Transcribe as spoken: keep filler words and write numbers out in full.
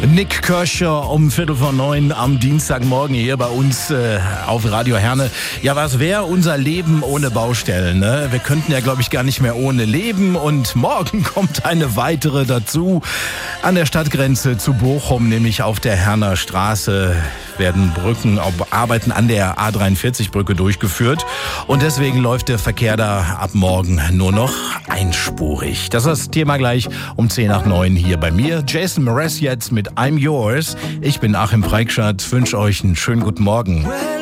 Nik Kershaw um Viertel vor neun am Dienstagmorgen hier bei uns äh, auf Radio Herne. Ja, was wäre unser Leben ohne Baustellen? Ne? Wir könnten ja, glaube ich, gar nicht mehr ohne leben. Und morgen kommt eine weitere dazu. An der Stadtgrenze zu Bochum, nämlich auf der Herner Straße, werden Brücken, Arbeiten an der A dreiundvierzig Brücke durchgeführt. Und deswegen läuft der Verkehr da ab morgen nur noch einspurig. Das ist das Thema gleich um zehn nach neun hier bei mir. Jason Mraz jetzt mit I'm Yours. Ich bin Achim Freikschat, wünsche euch einen schönen guten Morgen.